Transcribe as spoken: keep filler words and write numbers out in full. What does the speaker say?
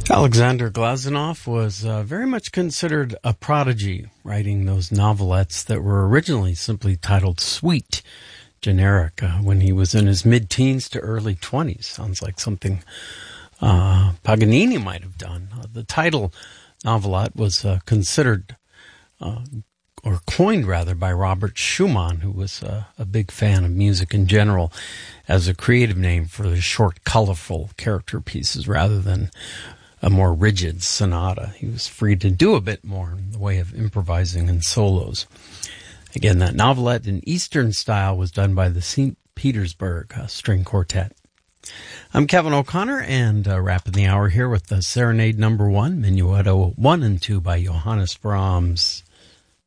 Alexander Glazunov was uh, very much considered a prodigy, writing those novelettes that were originally simply titled Sweet, generic, uh, when he was in his mid-teens to early twenties. Sounds like something uh, Paganini might have done. Uh, the title novelette was uh, considered, uh, or coined rather, by Robert Schumann, who was uh, a big fan of music in general, as a creative name for the short, colorful character pieces rather than a more rigid sonata. He was free to do a bit more in the way of improvising and solos. Again, that novelette in Eastern style was done by the Saint Petersburg uh, String Quartet. I'm Kevin O'Connor, and uh, wrapping the hour here with the Serenade Number One, Minuetto One and Two by Johannes Brahms.